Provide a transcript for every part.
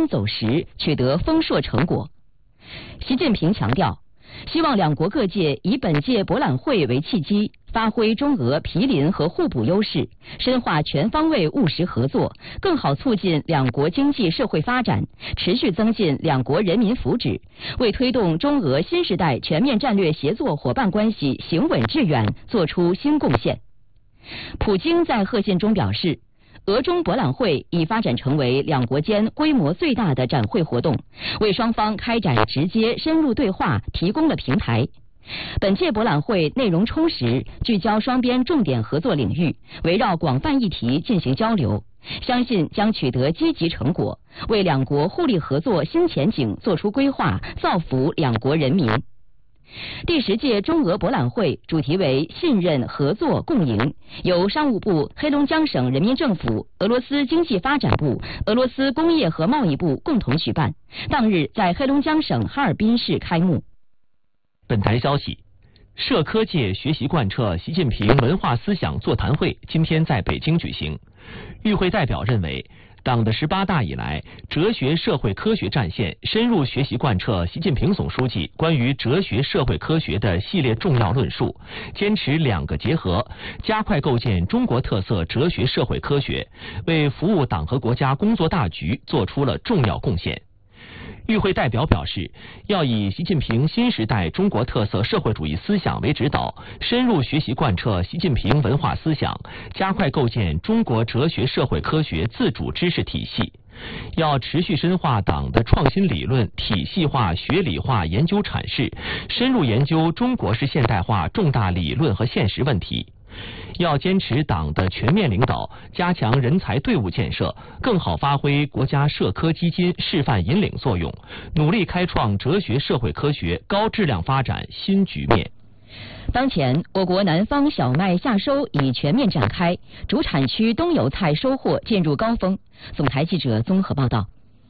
真走实，取得丰硕成果。习近平强调，希望两国各界以本届博览会为契机，发挥中俄毗邻和互补优势，深化全方位务实合作，更好促进两国经济社会发展，持续增进两国人民福祉，为推动中俄新时代全面战略协作伙伴关系行稳致远作出新贡献。普京在贺信中表示，俄中博览会已发展成为两国间规模最大的展会活动，为双方开展直接深入对话提供了平台。本届博览会内容充实，聚焦双边重点合作领域，围绕广泛议题进行交流，相信将取得积极成果，为两国互利合作新前景作出规划，造福两国人民。第10届中俄博览会主题为信任、合作、共赢，由商务部、黑龙江省人民政府、俄罗斯经济发展部、俄罗斯工业和贸易部共同举办，当日在黑龙江省哈尔滨市开幕。 本台消息，社科界学习贯彻习近平文化思想座谈会今天在北京举行。与会代表认为，党的18大以来，哲学社会科学战线深入学习贯彻习近平总书记关于哲学社会科学的系列重要论述，坚持两个结合，加快构建中国特色哲学社会科学，为服务党和国家工作大局做出了重要贡献。与会代表表示，要以习近平新时代中国特色社会主义思想为指导，深入学习贯彻习近平文化思想，加快构建中国哲学社会科学自主知识体系。要持续深化党的创新理论体系化、学理化研究阐释，深入研究中国式现代化重大理论和现实问题。要坚持党的全面领导，加强人才队伍建设，更好发挥国家社科基金示范引领作用，努力开创哲学社会科学高质量发展新局面。 当前，我国南方小麦夏收已全面展开，主产区冬油菜收获进入高峰。总台记者综合报道。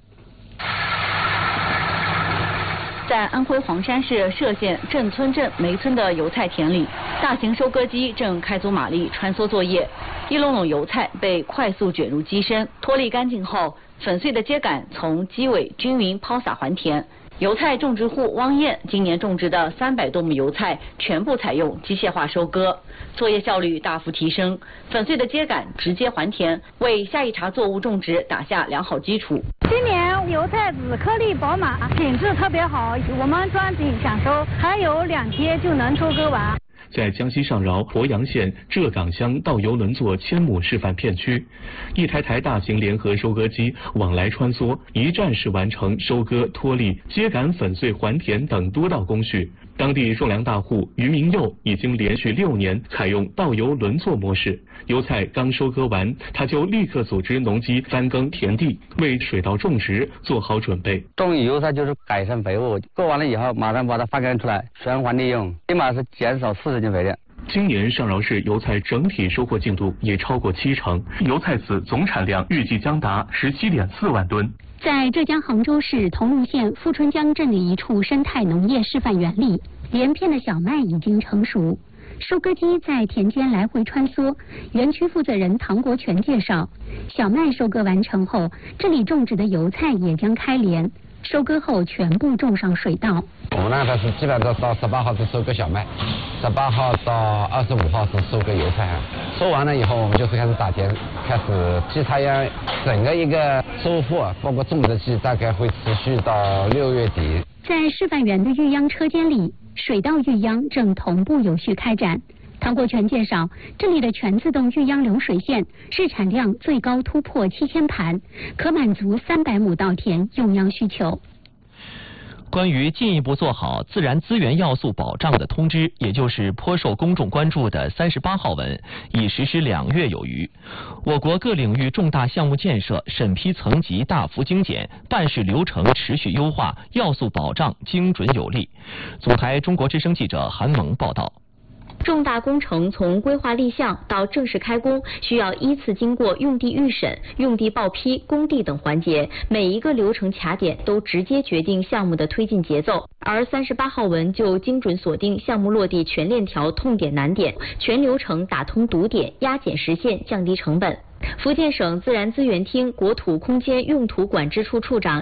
在安徽黄山市歙县镇村镇梅村的油菜田里，大型收割机正开足马力穿梭作业，一垄垄油菜被快速卷入机身，脱粒干净后，粉碎的秸秆从机尾均匀抛洒还田。油菜种植户汪燕今年种植的300多亩油菜全部采用机械化收割，作业效率大幅提升，粉碎的秸秆直接还田，为下一茬作物种植打下良好基础。 今年油菜籽颗粒饱满，品质特别好，我们抓紧享收，还有2天就能收割完。 在江西上饶鄱阳县浙岗乡稻油轮作1000亩示范片区，一台台大型联合收割机往来穿梭，一站式完成收割、脱粒、秸秆粉碎还田等多道工序。当地种粮大户于明佑已经连续6年采用稻油轮作模式，油菜刚收割完，他就立刻组织农机翻耕田地，为水稻种植做好准备。 种油菜就是改善肥物，割完了以后马上把它发干出来，循环利用，起码是减少40斤肥料。 今年上饶市油菜整体收获进度也超过70%，油菜籽总产量预计将达17.4万吨。 在浙江杭州市桐庐县富春江镇的一处生态农业示范园里，连片的小麦已经成熟，收割机在田间来回穿梭。园区负责人唐国全介绍，小麦收割完成后，这里种植的油菜也将开镰，收割后全部种上水稻。 我们那边是基本上到18号是收割小麦，18号到25号是收割油菜。收完了以后，我们就是开始打田，开始机插秧。整个一个收获，包括种植期，大概会持续到6月底。 在示范园的育秧车间里，水稻育秧正同步有序开展。唐国全介绍，这里的全自动育秧流水线日产量最高突破7000盘，可满足300亩稻田用秧需求。 关于进一步做好自然资源要素保障的通知，也就是颇受公众关注的38号文，已实施2月有余。我国各领域重大项目建设审批层级大幅精简，办事流程持续优化，要素保障精准有力。总台中国之声记者韩萌报道。 重大工程从规划立项到正式开工，需要依次经过用地预审、用地报批、工地等环节，每一个流程卡点都直接决定项目的推进节奏。而38号文就精准锁定项目落地全链条痛点难点，全流程打通堵点，压减实现，降低成本。福建省自然资源厅国土空间用途管制处处长